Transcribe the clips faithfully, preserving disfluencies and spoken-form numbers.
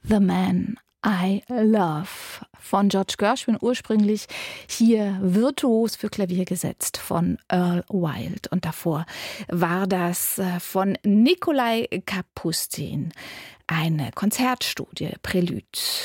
The Man I Love von George Gershwin, ursprünglich hier virtuos für Klavier gesetzt von Earl Wild. Und davor war das von Nikolai Kapustin, eine Konzertstudie, Prälude.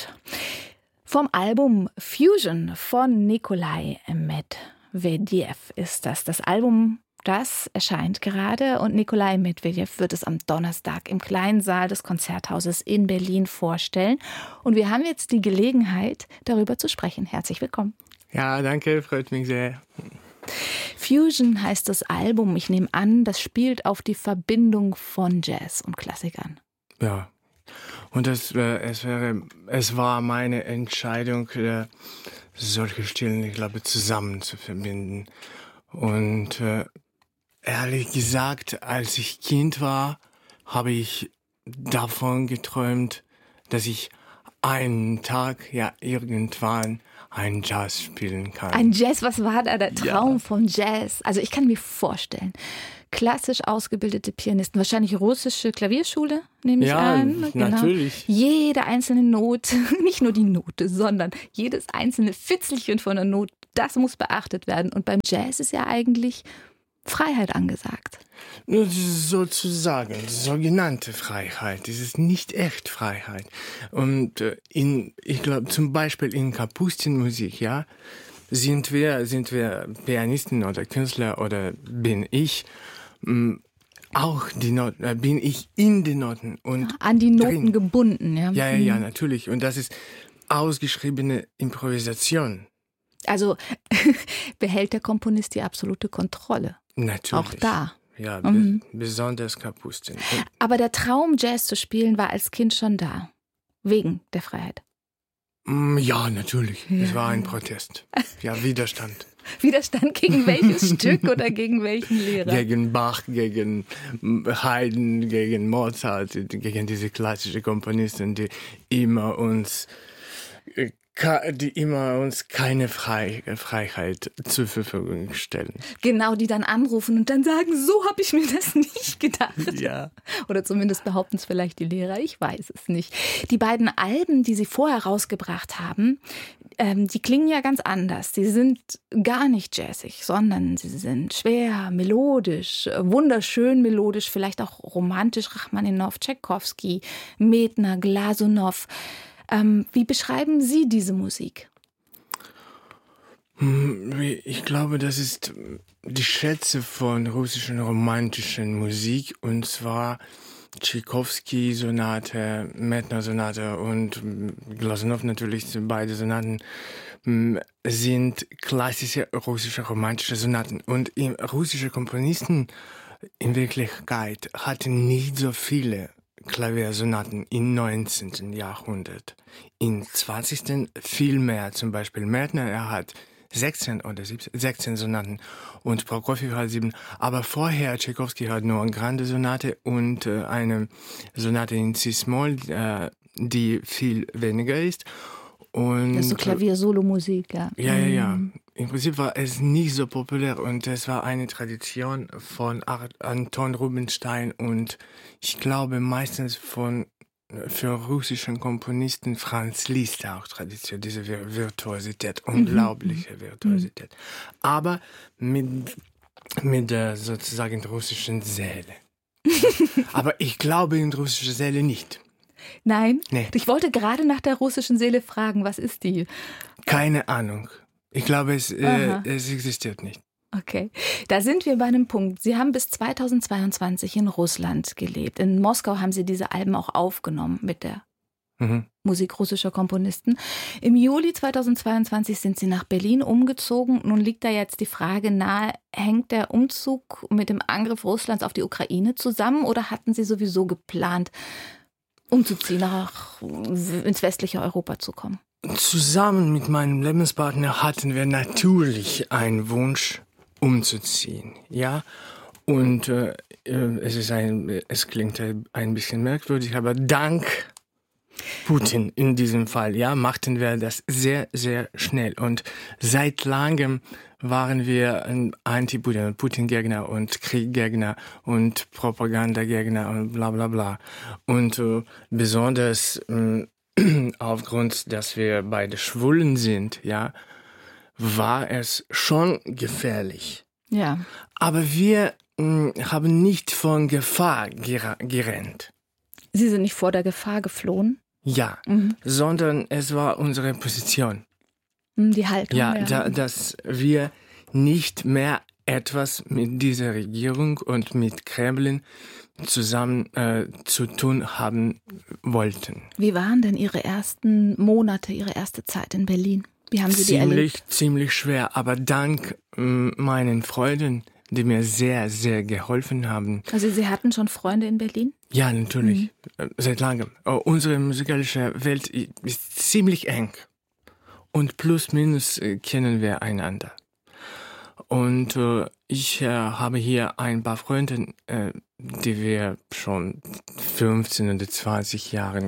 Vom Album Fusion von Nikolai Medvedev ist das. Das Album, das erscheint gerade, und Nikolai Medvedev wird es am Donnerstag im kleinen Saal des Konzerthauses in Berlin vorstellen. Und wir haben jetzt die Gelegenheit, darüber zu sprechen. Herzlich willkommen. Ja, danke, freut mich sehr. Fusion heißt das Album. Ich nehme an, das spielt auf die Verbindung von Jazz und Klassik an. Ja, und es, äh, es, wäre, es war meine Entscheidung, äh, solche Stile, ich glaube, zusammen zu verbinden. Und äh, ehrlich gesagt, als ich Kind war, habe ich davon geträumt, dass ich einen Tag, ja, irgendwann einen Jazz spielen kann. Ein Jazz, was war da der Traum ja. vom Jazz? Also ich kann mir vorstellen, klassisch ausgebildete Pianisten, wahrscheinlich russische Klavierschule, nehme ich ja, an. Ja, genau. Natürlich. Jede einzelne Note, nicht nur die Note, sondern jedes einzelne Fitzelchen von der Note, das muss beachtet werden. Und beim Jazz ist ja eigentlich Freiheit angesagt. Sozusagen, sogenannte Freiheit. Das ist nicht echt Freiheit. Und in, ich glaube, zum Beispiel in Kapustin-Musik, ja, sind wir, sind wir Pianisten oder Künstler oder bin ich auch die Noten, bin ich in den Noten und an die Noten drin. gebunden, ja. Ja, ja, ja, natürlich. Und das ist ausgeschriebene Improvisation. Also behält der Komponist die absolute Kontrolle. Natürlich. Auch da. Ja, be- mhm. besonders Kapustin. Und aber der Traum, Jazz zu spielen, war als Kind schon da. Wegen der Freiheit. Ja, natürlich. Ja. Es war ein Protest. Ja, Widerstand. Widerstand gegen welches Stück oder gegen welchen Lehrer? Gegen Bach, gegen Haydn, gegen Mozart, gegen diese klassischen Komponisten, die immer uns, die immer uns keine Freiheit zur Verfügung stellen. Genau, die dann anrufen und dann sagen, so habe ich mir das nicht gedacht. Ja. Oder zumindest behaupten es vielleicht die Lehrer, ich weiß es nicht. Die beiden Alben, die Sie vorher rausgebracht haben, ähm, die klingen ja ganz anders. Die sind gar nicht jazzig, sondern sie sind schwer, melodisch, wunderschön melodisch, vielleicht auch romantisch, Rachmaninow, Tschaikowski, Medtner, Glasunow. Ähm, wie beschreiben Sie diese Musik? Ich glaube, das ist die Schätze von russischen romantischen Musik, und zwar Tschaikowski-Sonate, Medtner-Sonate und Glasunow natürlich, beide Sonaten sind klassische russische romantische Sonaten. Und russische Komponisten in Wirklichkeit hatten nicht so viele Klaviersonaten im neunzehnten. Jahrhundert. Im zwanzigsten viel mehr. Zum Beispiel Medtner, er hat sechzehn oder siebzehn, sechzehn Sonaten und Prokofjew hat sieben. Aber vorher, Tschaikowski hat nur eine Grande Sonate und äh, eine Sonate in C-Moll, äh, die viel weniger ist. Und das ist so Klavier-Solo-Musik, ja. Ja, ja, ja. Im Prinzip war es nicht so populär und es war eine Tradition von Anton Rubinstein und ich glaube meistens von für russischen Komponisten Franz Liszt auch Tradition, diese Virtuosität, unglaubliche Virtuosität. Aber mit, mit der sozusagen russischen Seele. Aber ich glaube in russische Seele nicht. Nein? Nee. Ich wollte gerade nach der russischen Seele fragen, was ist die? Keine Ahnung. Ich glaube, es, äh, es existiert nicht. Okay, da sind wir bei einem Punkt. Sie haben bis zweitausendzweiundzwanzig in Russland gelebt. In Moskau haben Sie diese Alben auch aufgenommen mit der mhm. Musik russischer Komponisten. Im Juli zweitausendzweiundzwanzig sind Sie nach Berlin umgezogen. Nun liegt da jetzt die Frage nahe, hängt der Umzug mit dem Angriff Russlands auf die Ukraine zusammen oder hatten Sie sowieso geplant, umzuziehen, nach, ins westliche Europa zu kommen? Zusammen mit meinem Lebenspartner hatten wir natürlich einen Wunsch, umzuziehen, ja. Und äh, es ist ein, es klingt ein bisschen merkwürdig, aber dank Putin in diesem Fall, ja, machten wir das sehr, sehr schnell. Und seit langem waren wir ein Anti-Putin, Putin-Gegner und Krieg-Gegner und Propagandagegner und bla bla bla. Und äh, besonders äh, aufgrund, dass wir beide Schwulen sind, ja, war es schon gefährlich. Ja. Aber wir mh, haben nicht von Gefahr gera- gerannt. Sie sind nicht vor der Gefahr geflohen? Ja, Mhm. sondern es war unsere Position. Die Haltung. Ja, Ja, da, dass wir nicht mehr etwas mit dieser Regierung und mit Kremlin zusammen äh, zu tun haben wollten. Wie waren denn Ihre ersten Monate, Ihre erste Zeit in Berlin? Wie haben Sie die erlebt? Ziemlich, ziemlich schwer, aber dank m, meinen Freunden, die mir sehr, sehr geholfen haben. Also Sie hatten schon Freunde in Berlin? Ja, natürlich, mhm. seit langem. Oh, unsere musikalische Welt ist ziemlich eng und plus minus äh, kennen wir einander. Und äh, ich äh, habe hier ein paar Freunde, äh, die wir schon fünfzehn oder zwanzig Jahre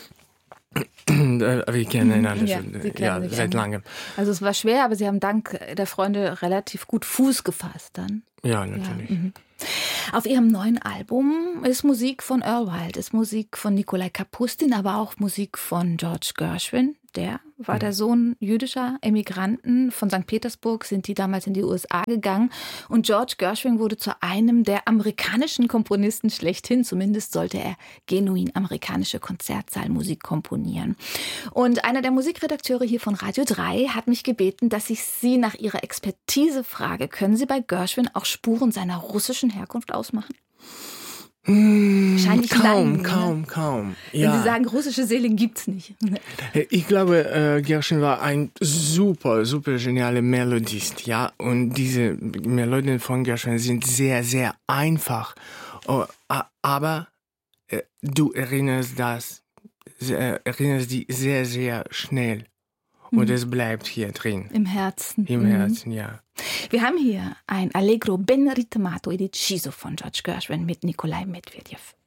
wir kennen einander ja, schon Sie kennen ja, sich seit eng. langem. Also es war schwer, aber Sie haben dank der Freunde relativ gut Fuß gefasst dann. Ja, natürlich. Ja, mhm. Auf Ihrem neuen Album ist Musik von Earl Wild, ist Musik von Nikolai Kapustin, aber auch Musik von George Gershwin. Der war mhm. der Sohn jüdischer Emigranten. Von Sankt Petersburg sind die damals in die U S A gegangen. Und George Gershwin wurde zu einem der amerikanischen Komponisten schlechthin. Zumindest sollte er genuin amerikanische Konzertsaalmusik komponieren. Und einer der Musikredakteure hier von Radio drei hat mich gebeten, dass ich Sie nach Ihrer Expertise frage. Können Sie bei Gershwin auch Spuren seiner russischen Herkunft ausmachen? Wahrscheinlich kaum, nein, kaum, ne? kaum. Wenn Ja. Sie sagen, russische Seelen gibt's nicht. Ich glaube, äh, Gershwin war ein super, super genialer Melodist, ja. Und diese Melodien von Gershwin sind sehr, sehr einfach. Oh, aber äh, du erinnerst das, äh, erinnerst die sehr, sehr schnell. Und Mhm. es bleibt hier drin. Im Herzen. Im Mhm. Herzen, ja. Wir haben hier ein Allegro ben ritmato e deciso von George Gershwin mit Nikolai Medvedev.